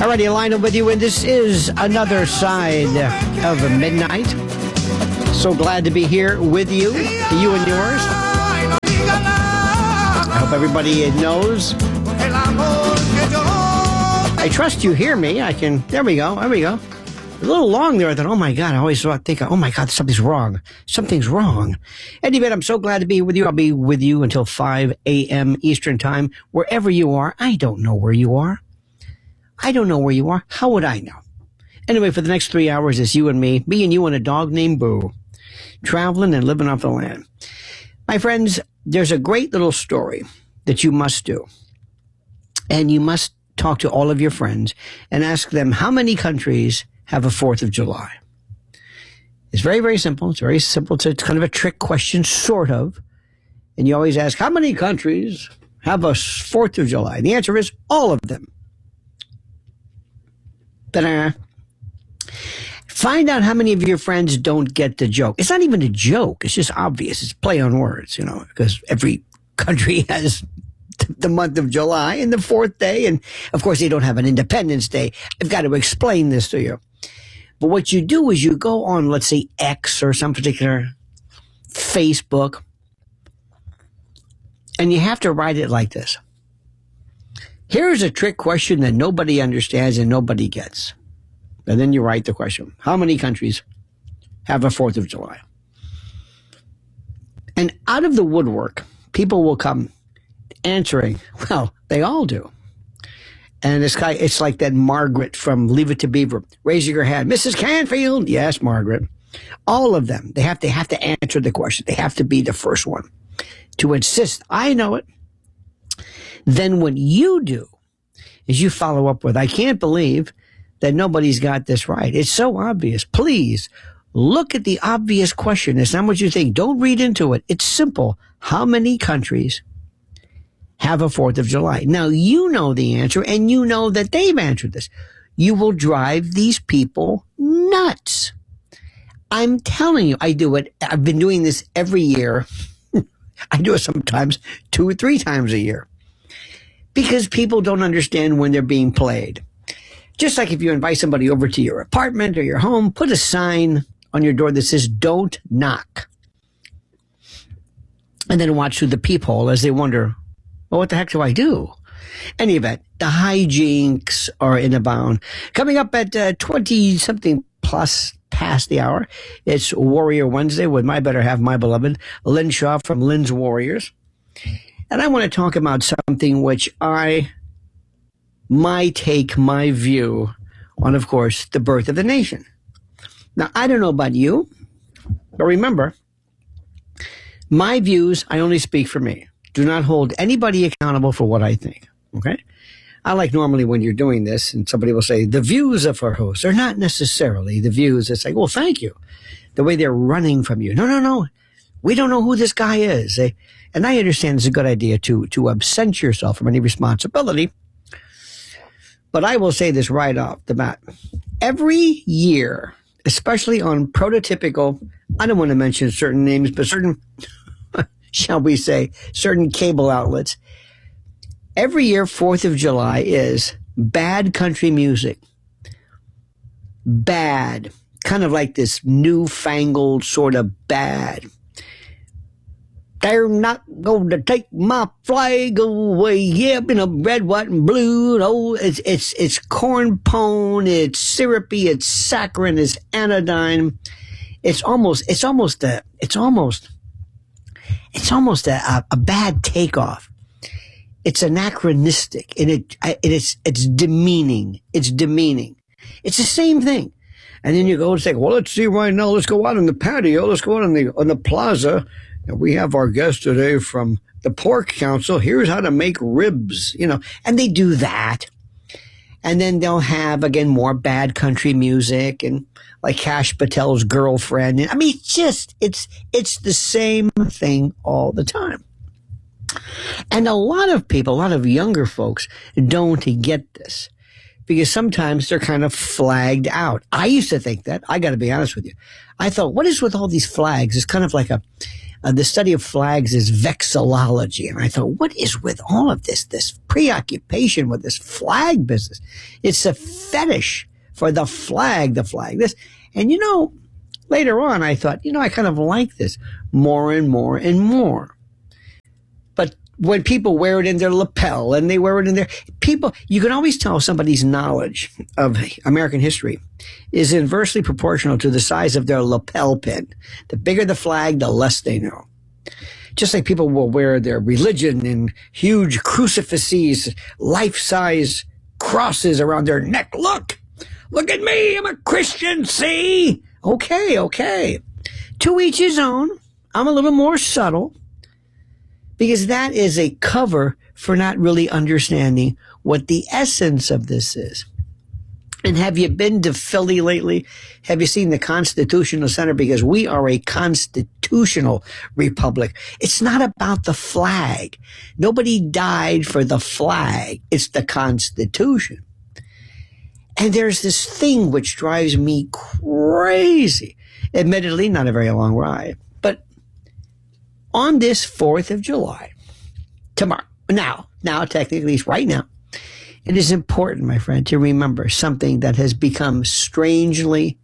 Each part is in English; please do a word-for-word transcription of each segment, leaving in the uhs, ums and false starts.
Alrighty, Lionel with you, and this is another side of midnight. So glad to be here with you, you and yours. I hope everybody knows. I trust you hear me. I can, there we go, there we go. A little long there. I thought, oh my God, I always think, oh my God, something's wrong. Something's wrong. Anyway, I'm so glad to be with you. I'll be with you until five a.m. Eastern time, wherever you are. I don't know where you are. I don't know where you are. How would I know? Anyway, for the next three hours, it's you and me, me and you and a dog named Boo, traveling and living off the land. My friends, there's a great little story that you must do. And you must talk to all of your friends and ask them how many countries have a fourth of July. It's very, very simple. It's very simple. It's kind of a trick question, sort of. And you always ask, how many countries have a fourth of July? And the answer is all of them. Ta-da. Find out how many of your friends don't get the joke. It's not even a joke. It's just obvious. It's play on words, you know, because every country has the month of July and the fourth day. And of course, they don't have an Independence Day. I've got to explain this to you. But what you do is you go on, let's say, X or some particular Facebook, and you have to write it like this. Here's a trick question that nobody understands and nobody gets. And then you write the question. How many countries have a fourth of July? And out of the woodwork, people will come answering, well, they all do. And this guy, it's like that Margaret from Leave It to Beaver, raising her hand. Missus Canfield? Yes, Margaret. All of them, they have to have to answer the question. They have to be the first one to insist, I know it. Then what you do is you follow up with, I can't believe that nobody's got this right. It's so obvious. Please look at the obvious question. It's not what you think. Don't read into it. It's simple. How many countries have a fourth of July? Now, you know the answer, and you know that they've answered this. You will drive these people nuts. I'm telling you, I do it. I've been doing this every year. I do it sometimes two or three times a year because people don't understand when they're being played. Just like if you invite somebody over to your apartment or your home, put a sign on your door that says, don't knock. And then watch through the peephole as they wonder, well, what the heck do I do? Any event, the hijinks are in abound. Coming up at uh, twenty-something plus past the hour, it's Warrior Wednesday with my better half, my beloved, Lynn Shaw from Lynn's Warriors. And I want to talk about something which I, my take, my view on, of course, the birth of the nation. Now, I don't know about you, but remember, my views, I only speak for me. Do not hold anybody accountable for what I think, okay? I like normally when you're doing this and somebody will say, the views of our hosts are not necessarily the views. It's like, well, thank you. The way they're running from you. No, no, no. We don't know who this guy is. They, and I understand it's a good idea to, to absent yourself from any responsibility. But I will say this right off the bat. Every year, especially on prototypical, I don't want to mention certain names, but certain, shall we say, certain cable outlets, every year, fourth of July is bad country music. Bad. Kind of like this newfangled sort of bad. They're not going to take my flag away. Yeah, you know, red, white, and blue. Oh, it's it's it's corn pone. It's syrupy. It's saccharine. It's anodyne. It's almost. It's almost a. It's almost. It's almost a, a, a bad takeoff. It's anachronistic, and it it is it's demeaning. It's demeaning. It's the same thing. And then you go and say, well, let's see right now. Let's go out on the patio. Let's go out on the on the plaza. And we have our guest today from the Pork Council. Here's how to make ribs, you know, and they do that. And then they'll have, again, more bad country music and like Kash Patel's Girlfriend. I mean, it's just, it's, it's the same thing all the time. And a lot of people, a lot of younger folks don't get this because sometimes they're kind of flagged out. I used to think that. I got to be honest with you. I thought, what is with all these flags? It's kind of like a, Uh, the study of flags is vexillology. And I thought, what is with all of this, this preoccupation with this flag business? It's a fetish for the flag, the flag, this. And you know, later on, I thought, you know, I kind of like this more and more and more. But when people wear it in their lapel and they wear it in their people, you can always tell somebody's knowledge of American history is inversely proportional to the size of their lapel pin. The bigger the flag, the less they know. Just like people will wear their religion in huge crucifixes, life-size crosses around their neck. Look, look at me. I'm a Christian. See? Okay, okay. To each his own. I'm a little more subtle. Because that is a cover for not really understanding what the essence of this is. And have you been to Philly lately? Have you seen the Constitutional Center? Because we are a constitutional republic. It's not about the flag. Nobody died for the flag. It's the Constitution. And there's this thing which drives me crazy. Admittedly, not a very long ride. On this fourth of July, tomorrow, now, now, technically, it's right now, it is important, my friend, to remember something that has become strangely,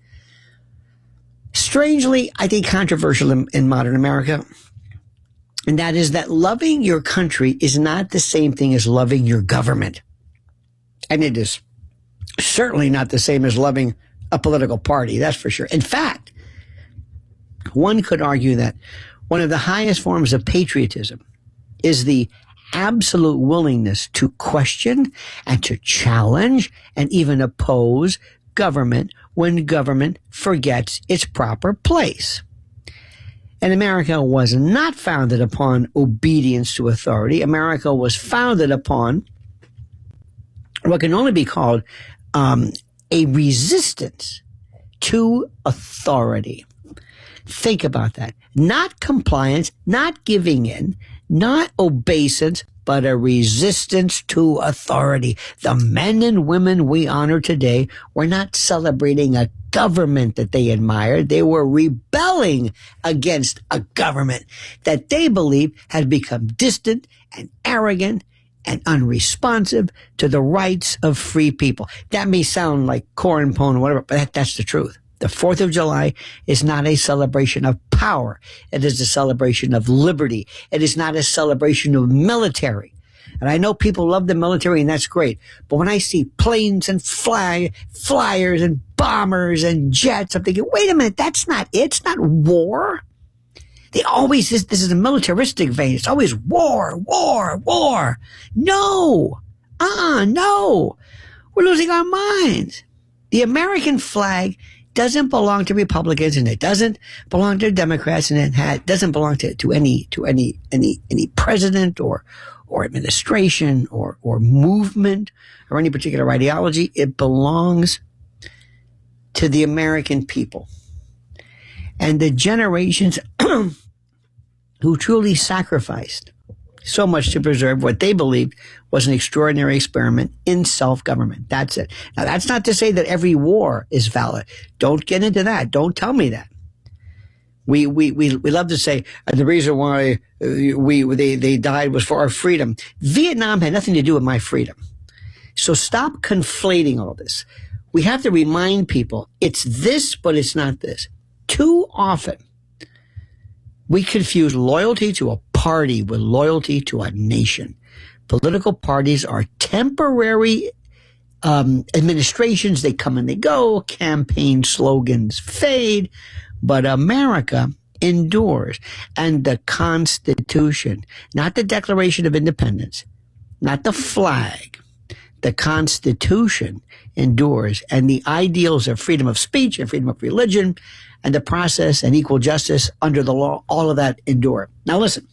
strangely, I think, controversial in, in modern America. And that is that loving your country is not the same thing as loving your government. And it is certainly not the same as loving a political party, that's for sure. In fact, one could argue that one of the highest forms of patriotism is the absolute willingness to question and to challenge and even oppose government when government forgets its proper place. And America was not founded upon obedience to authority. America was founded upon what can only be called um, a resistance to authority. Think about that. Not compliance, not giving in, not obeisance, but a resistance to authority. The men and women we honor today were not celebrating a government that they admired. They were rebelling against a government that they believed had become distant and arrogant and unresponsive to the rights of free people. That may sound like cornpone or whatever, but that, that's the truth. The fourth of July is not a celebration of power. It is a celebration of liberty. It is not a celebration of military. And I know people love the military, and that's great. But when I see planes and fly, flyers and bombers and jets, I'm thinking, wait a minute, that's not it. It's not war. They always, this, this is a militaristic vein. It's always war, war, war. No. Uh-uh, no. We're losing our minds. The American flag doesn't belong to Republicans, and it doesn't belong to Democrats, and it ha- doesn't belong to, to any to any any any president or or administration or or movement or any particular ideology. It belongs to the American people and the generations who truly sacrificed so much to preserve what they believed was an extraordinary experiment in self-government. That's it. Now, that's not to say that every war is valid. Don't get into that. Don't tell me that. We we we, we love to say uh, the reason why uh, we they, they died was for our freedom. Vietnam had nothing to do with my freedom. So stop conflating all this. We have to remind people it's this, but it's not this. Too often, we confuse loyalty to a party with loyalty to a nation. Political parties are temporary um, administrations. They come and they go. Campaign slogans fade. But America endures. And the Constitution, not the Declaration of Independence, not the flag, the Constitution endures. And the ideals of freedom of speech and freedom of religion and the process and equal justice under the law, all of that endure. Now listen.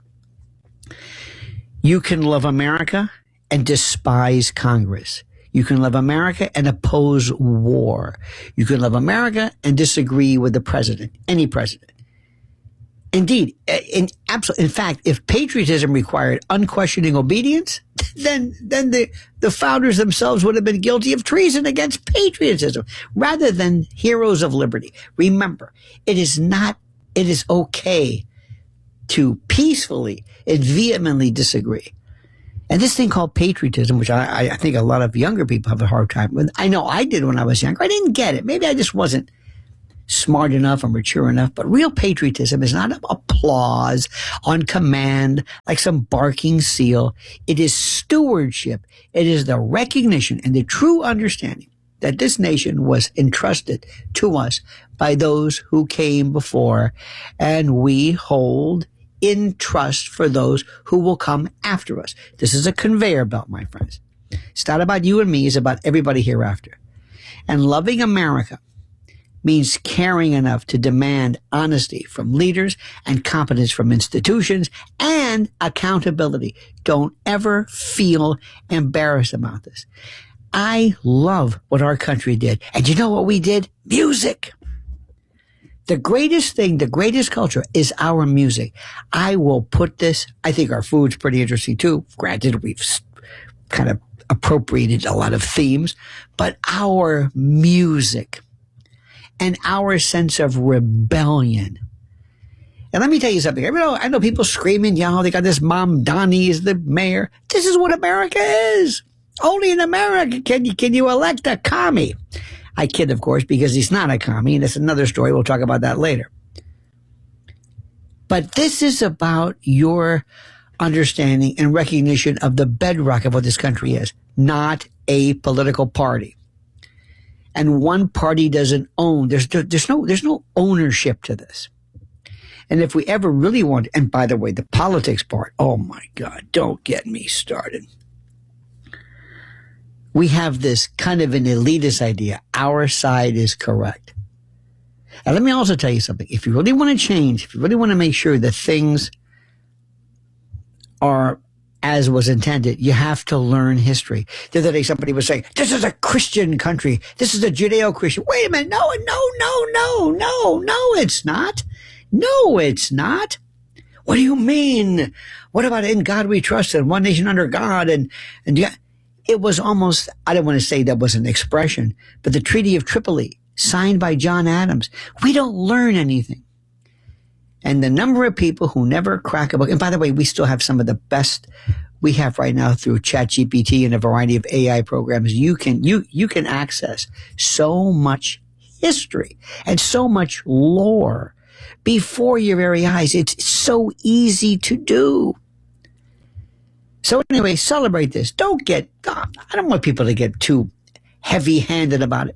You can love America and despise Congress. You can love America and oppose war. You can love America and disagree with the president, any president. Indeed, in absolute, in fact, if patriotism required unquestioning obedience, then then the, the founders themselves would have been guilty of treason against patriotism rather than heroes of liberty. Remember, it is not, it is okay to peacefully and vehemently disagree. And this thing called patriotism, which I, I think a lot of younger people have a hard time with. I know I did when I was younger. I didn't get it. Maybe I just wasn't smart enough or mature enough. But real patriotism is not applause on command like some barking seal. It is stewardship. It is the recognition and the true understanding that this nation was entrusted to us by those who came before, and we hold in trust for those who will come after us. This is a conveyor belt, my friends. It's not about you and me. It's about everybody hereafter. And loving America means caring enough to demand honesty from leaders and competence from institutions and accountability. Don't ever feel embarrassed about this. I love what our country did. And you know what we did? Music. The greatest thing, the greatest culture is our music. I will put this, I think our food's pretty interesting too. Granted, we've kind of appropriated a lot of themes, but our music and our sense of rebellion. And let me tell you something. I know, I know people screaming, you know, they got this Mom Donnie is the mayor. This is what America is. Only in America can you, can you elect a commie. I kid, of course, because he's not a commie, and that's another story. We'll talk about that later. But this is about your understanding and recognition of the bedrock of what this country is, not a political party. And one party doesn't own. There's there's no there's no ownership to this. And if we ever really want, and by the way, the politics part, oh my God, don't get me started. We have this kind of an elitist idea. Our side is correct. And let me also tell you something. If you really want to change, if you really want to make sure that things are as was intended, you have to learn history. The other day somebody was saying, this is a Christian country. This is a Judeo-Christian. Wait a minute. No, no, no, no, no, no, it's not. No, it's not. What do you mean? What about in God we trust and one nation under God? And, and yeah. It was almost, I don't want to say that was an expression, but the Treaty of Tripoli, signed by John Adams. We don't learn anything. And the number of people who never crack a book, and by the way, we still have some of the best we have right now through ChatGPT and a variety of A I programs. You can, you, you can access so much history and so much lore before your very eyes. It's so easy to do. So anyway, celebrate this. Don't get, I don't want people to get too heavy-handed about it.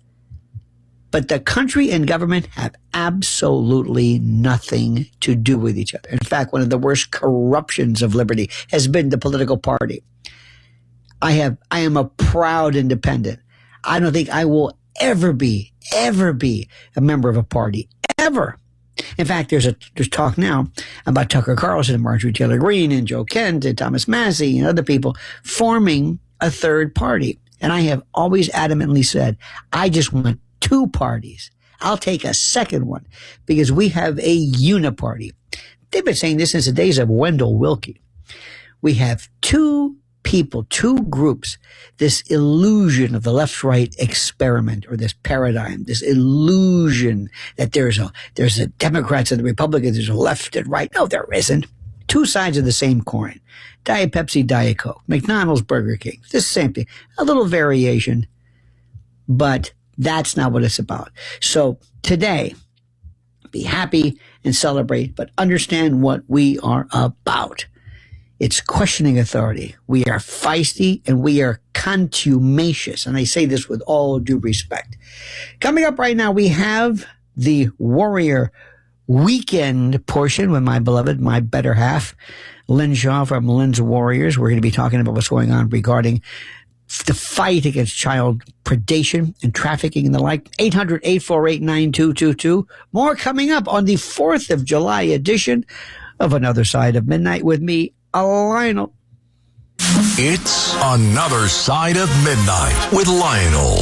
But the country and government have absolutely nothing to do with each other. In fact, one of the worst corruptions of liberty has been the political party. I have, I am a proud independent. I don't think I will ever be, ever be a member of a party, ever. In fact, there's a there's talk now about Tucker Carlson and Marjorie Taylor Greene and Joe Kent and Thomas Massie and other people forming a third party. And I have always adamantly said, I just want two parties. I'll take a second one because we have a uniparty. They've been saying this since the days of Wendell Willkie. We have two people, two groups, this illusion of the left-right experiment or this paradigm, this illusion that there's a there's a Democrats and the Republicans, there's a left and right. No, there isn't. Two sides of the same coin. Diet Pepsi, Diet Coke, McDonald's, Burger King. It's the same thing. A little variation, but that's not what it's about. So today, be happy and celebrate, but understand what we are about. It's questioning authority. We are feisty and we are contumacious. And I say this with all due respect. Coming up right now, we have the Warrior Weekend portion with my beloved, my better half, Lynn Shaw from Lynn's Warriors. We're going to be talking about what's going on regarding the fight against child predation and trafficking and the like. eight hundred, eight four eight, nine two two two. More coming up on the fourth of July edition of Another Side of Midnight with me, Lionel. It's Another Side of Midnight with Lionel.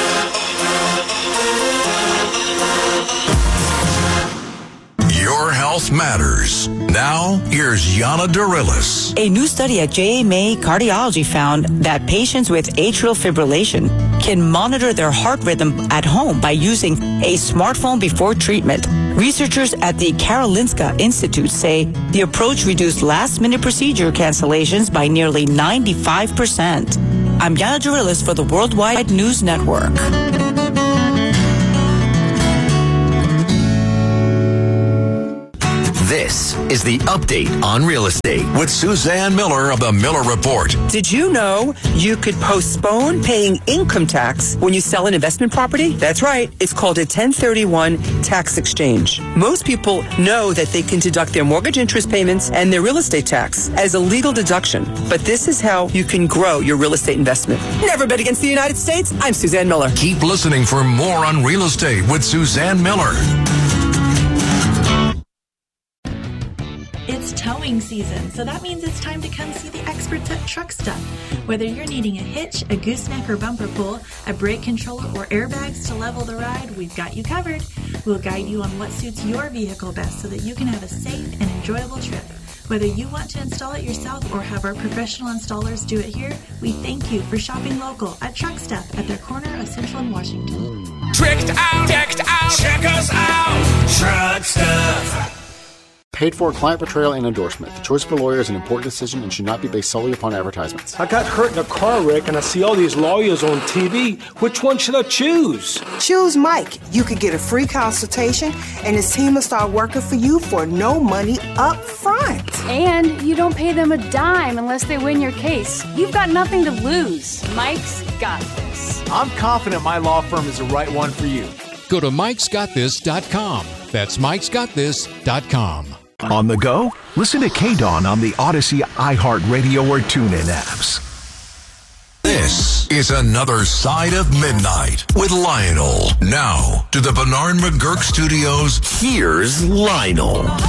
Your health Health Matters. Now, here's Yana Darilis. A new study at J M A Cardiology found that patients with atrial fibrillation can monitor their heart rhythm at home by using a smartphone before treatment. Researchers at the Karolinska Institute say the approach reduced last-minute procedure cancellations by nearly ninety-five percent. I'm Yana Darilis for the Worldwide News Network. This is the update on real estate with Suzanne Miller of the Miller Report. Did you know you could postpone paying income tax when you sell an investment property? That's right. It's called a ten thirty-one tax exchange. Most people know that they can deduct their mortgage interest payments and their real estate tax as a legal deduction. But this is how you can grow your real estate investment. Never bet against the United States. I'm Suzanne Miller. Keep listening for more on real estate with Suzanne Miller. It's towing season, so that means it's time to come see the experts at Truck Stuff. Whether you're needing a hitch, a gooseneck or bumper pull, a brake controller, or airbags to level the ride, we've got you covered. We'll guide you on what suits your vehicle best so that you can have a safe and enjoyable trip. Whether you want to install it yourself or have our professional installers do it here, we thank you for shopping local at Truck Stuff at their corner of Central and Washington. Tricked out, decked out, check us out, Truck Stuff. Paid for client portrayal and endorsement. The choice of a lawyer is an important decision and should not be based solely upon advertisements. I got hurt in a car wreck and I see all these lawyers on T V. Which one should I choose? Choose Mike. You could get a free consultation and his team will start working for you for no money up front. And you don't pay them a dime unless they win your case. You've got nothing to lose. Mike's got this. I'm confident my law firm is the right one for you. Go to mikes got this dot com. That's mikes got this dot com. On the go? Listen to K-Dawn on the Odyssey, iHeartRadio, or TuneIn apps. This is Another Side of Midnight with Lionel. Now, to the Bernard McGurk Studios, here's Lionel.